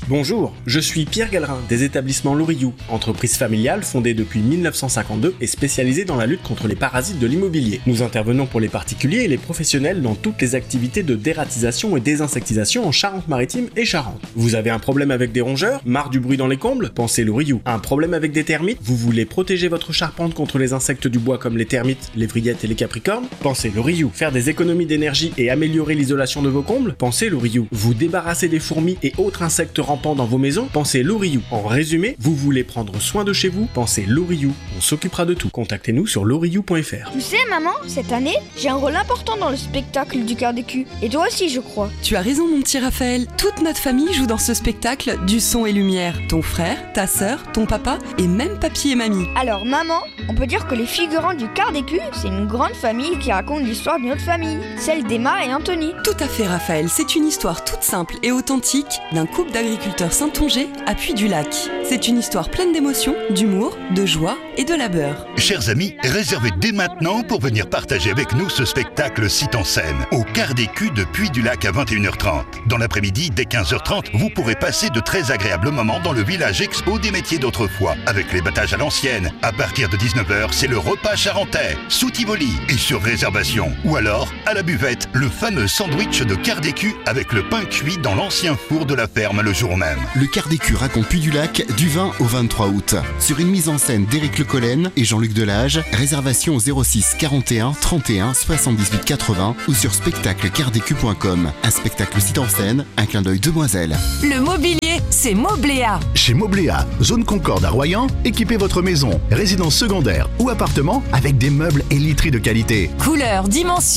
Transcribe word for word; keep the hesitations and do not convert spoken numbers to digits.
Bonjour, je suis Pierre Gallerin des établissements Loriou, entreprise familiale fondée depuis mille neuf cent cinquante-deux et spécialisée dans la lutte contre les parasites de l'immobilier. Nous intervenons pour les particuliers et les professionnels dans toutes les activités de dératisation et désinsectisation en Charente-Maritime et Charente. Vous avez un problème avec des rongeurs? Marre du bruit dans les combles? Pensez Loriou. Un problème avec des termites? Vous voulez protéger votre charpente contre les insectes du bois comme les termites, les vrillettes et les capricornes? Pensez Loriou. Faire des économies d'énergie et améliorer l'isolation de vos combles? Pensez Loriou. Vous débarrasser des fourmis et autres insectes rampants dans vos maisons? Pensez Loriou. En résumé, vous voulez prendre soin de chez vous? Pensez Loriou. On s'occupera de tout. Contactez-nous sur loriou point f r. Tu sais, maman, cette année, j'ai un rôle important dans le spectacle du quart d'écu. Et toi aussi, je crois. Tu as raison, mon petit Raphaël. Toute notre famille joue dans ce spectacle du son et lumière. Ton frère, ta sœur, ton papa et même papy et mamie. Alors, maman, on peut dire que les figurants du quart d'écu, c'est une grande famille qui raconte l'histoire de notre famille, celle d'Emma et Anthony. Tout à fait, Raphaël. C'est une histoire toute simple et authentique d'un couple d'agriculteurs saintongeais à Puy-du-Lac. C'est une histoire pleine d'émotions, d'humour, de joie et de labeur. Chers amis, réservez dès maintenant pour venir partager avec nous ce spectacle site en scène, au quart d'écu de Puy-du-Lac à vingt et une heures trente. Dans l'après-midi, dès quinze heures trente, vous pourrez passer de très agréables moments dans le village expo des métiers d'autrefois, avec les battages à l'ancienne. À partir de dix-neuf heures, c'est le repas charentais, sous Tivoli et sur réservation. Ou alors, à la buvette, le fameux sandwich de quart d'écu avec le pain cuit dans l'ancien four de la ferme le jour même. Le quart d'écu raconte Puy-du-Lac du vingt au vingt-trois août. Sur une mise en scène d'Éric Le Collen et Jean-Luc Delage, réservation au zéro six quarante et un trente et un soixante-dix-huit quatre-vingts ou sur spectacle quart d'écu point com. Un spectacle site en scène, un clin d'œil demoiselle. Le mobilier, c'est Mobléa. Chez Mobléa, zone Concorde à Royan, équipez votre maison, résidence secondaire ou appartement avec des meubles et literie de qualité. Couleur, dimension.